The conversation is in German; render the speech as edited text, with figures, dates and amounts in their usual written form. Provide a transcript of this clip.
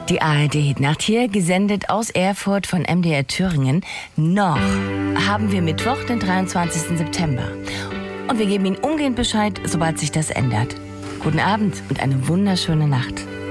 Die ARD-Nacht hier, gesendet aus Erfurt von MDR Thüringen. Noch haben wir Mittwoch, den 23. September. Und wir geben Ihnen umgehend Bescheid, sobald sich das ändert. Guten Abend und eine wunderschöne Nacht.